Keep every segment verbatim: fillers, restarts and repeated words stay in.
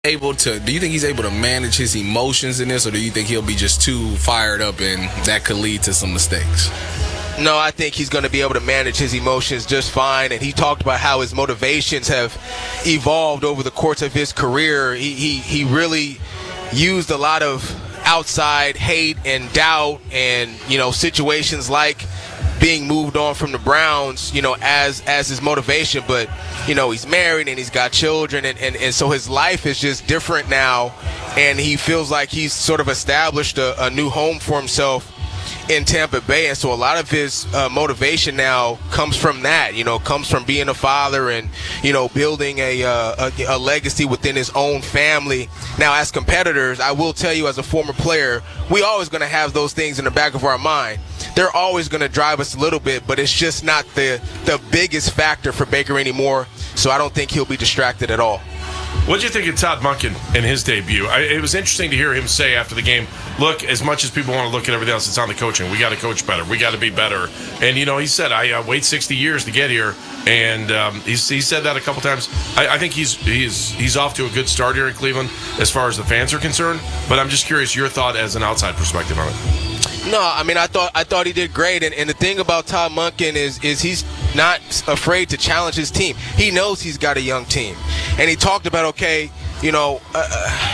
able to do you think he's able to manage his emotions in this, or do you think he'll be just too fired up and that could lead to some mistakes? No, I think he's going to be able to manage his emotions just fine. And he talked about how his motivations have evolved over the course of his career. He he, he really used a lot of outside hate and doubt and, you know, situations like being moved on from the Browns, you know, as as his motivation. But, you know, he's married and he's got children, and, and, and so his life is just different now, and he feels like he's sort of established a, a new home for himself in Tampa Bay. And so a lot of his uh, motivation now comes from that, you know, comes from being a father and, you know, building a, uh, a, a legacy within his own family. Now, as competitors, I will tell you, as a former player, we always going to have those things in the back of our mind. They're always going to drive us a little bit, but it's just not the, the biggest factor for Baker anymore. So I don't think he'll be distracted at all. What did you think of Todd Monken in his debut? I, it was interesting to hear him say after the game, look, as much as people want to look at everything else, it's on the coaching. We got to coach better. We got to be better. And, you know, he said, I uh, wait sixty years to get here. And um, he's, he said that a couple times. I, I think he's he's he's off to a good start here in Cleveland as far as the fans are concerned. But I'm just curious your thought as an outside perspective on it. No, I mean, I thought I thought he did great. And, and the thing about Todd Monken is is he's not afraid to challenge his team. He knows he's got a young team. And he talked about, okay, you know, uh,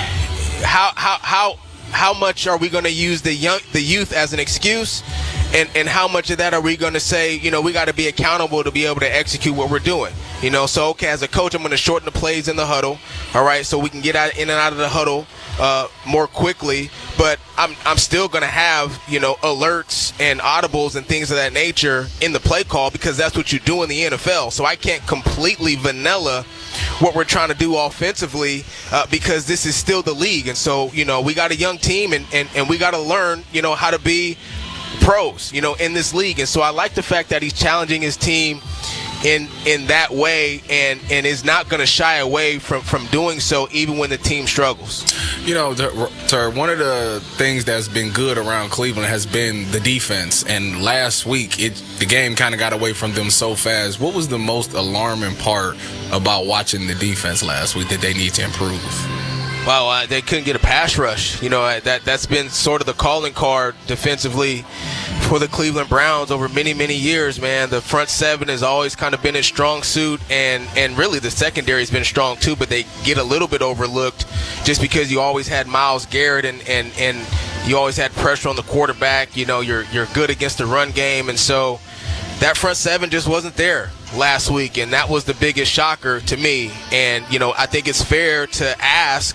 how how how how much are we going to use the young the youth as an excuse, and and how much of that are we going to say, you know, we got to be accountable to be able to execute what we're doing. You know, so okay, as a coach, I'm going to shorten the plays in the huddle, all right, so we can get out in and out of the huddle uh, more quickly. But I'm I'm still going to have, you know, alerts and audibles and things of that nature in the play call, because that's what you do in the N F L. So I can't completely vanilla what we're trying to do offensively uh, because this is still the league. And so, you know, we got a young team, and, and, and we got to learn, you know, how to be pros, you know, in this league. And so I like the fact that he's challenging his team in in that way, and and is not going to shy away from from doing so even when the team struggles. You know, sir, one of the things that's been good around Cleveland has been the defense, and last week it the game kind of got away from them so fast. What was the most alarming part about watching the defense last week that they need to improve? Wow, uh, they couldn't get a pass rush. You know, uh, that, that's been sort of the calling card defensively for the Cleveland Browns over many, many years, man. The front seven has always kind of been a strong suit, and, and really the secondary has been strong too, but they get a little bit overlooked just because you always had Myles Garrett, and, and, and you always had pressure on the quarterback. You know, you're, you're good against the run game, and so that front seven just wasn't there last week, and that was the biggest shocker to me. And, you know, I think it's fair to ask,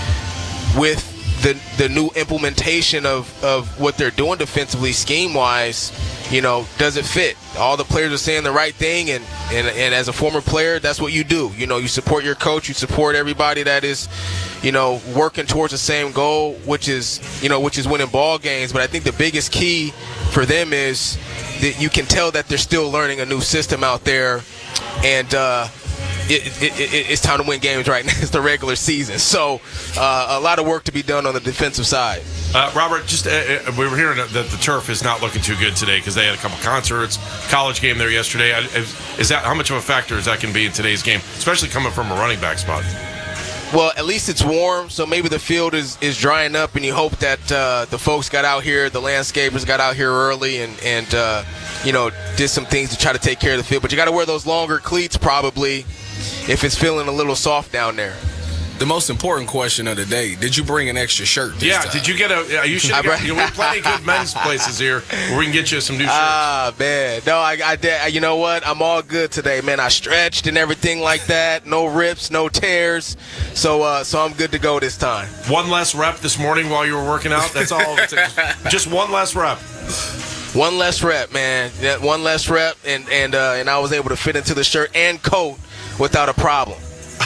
with the the new implementation of, of what they're doing defensively, scheme-wise, you know, does it fit? All the players are saying the right thing, and, and, and as a former player, that's what you do. You know, you support your coach, you support everybody that is, you know, working towards the same goal, which is, you know, which is winning ball games. But I think the biggest key for them is that you can tell that they're still learning a new system out there, and uh, it, it, it, it's time to win games right now. It's the regular season. So uh, a lot of work to be done on the defensive side. Uh, Robert, just uh, we were hearing that the turf is not looking too good today because they had a couple concerts, college game there yesterday. Is that how much of a factor is that going to be in today's game, especially coming from a running back spot? Well, at least it's warm, so maybe the field is, is drying up, and you hope that uh, the folks got out here, the landscapers got out here early and, and uh, you know, did some things to try to take care of the field. But you got to wear those longer cleats probably if it's feeling a little soft down there. The most important question of the day, did you bring an extra shirt this yeah, time? Did you get a – you should have got – you know, we have plenty of good men's places here where we can get you some new shirts. Ah, man. No, I, I did. You know what? I'm all good today, man. I stretched and everything like that. No rips, no tears. So uh, so I'm good to go this time. One less rep this morning while you were working out? That's all. Just one less rep. One less rep, man. Yeah, one less rep, and, and, uh, and I was able to fit into the shirt and coat without a problem.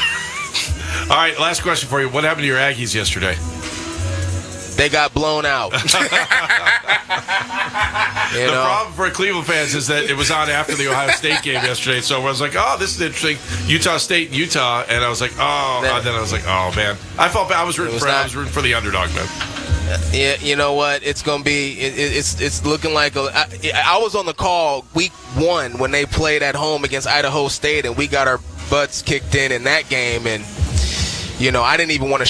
All right, last question for you. What happened to your Aggies yesterday? They got blown out. the know? problem for Cleveland fans is that it was on after the Ohio State game yesterday, so I was like, oh, this is interesting. Utah State and Utah, and I was like, oh, then, and then I was like, oh, man. I felt bad. I was rooting, was for, not, I was rooting for the underdog, man. Yeah, you know what? It's gonna be. It, it's it's looking like a. I, I was on the call week one when they played at home against Idaho State, and we got our butts kicked in in that game. And You know, I didn't even want to